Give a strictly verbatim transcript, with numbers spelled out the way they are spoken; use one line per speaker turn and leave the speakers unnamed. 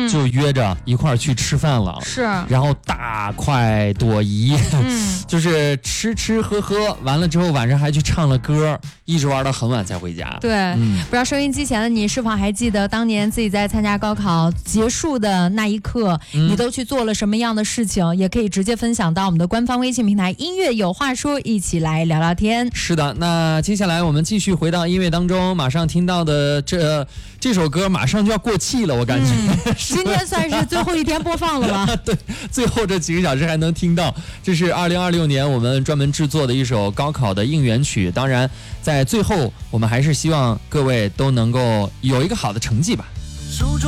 就约着一块儿去吃饭了。
是，
然后大快朵颐，嗯，就是吃吃喝喝，完了之后晚上还去唱了歌，一直玩到很晚才回家。
对，嗯、不知道收音机前的你是否还记得当年自己在参加高考结束的那一刻，嗯、你都去做了什么样的事情？也可以直接分享到我们的官方微信平台音乐有话说，一起来聊聊天。
是的，那接下来我们继续回到音乐当中，马上听到的这这首歌马上就要过气了，我感觉、
嗯、今天算是最后一天播放了吧？
对，最后这几个小时还能听到。这是二零二六年我们专门制作的一首高考的应援曲，当然在最后我们还是希望各位都能够有一个好的成绩吧。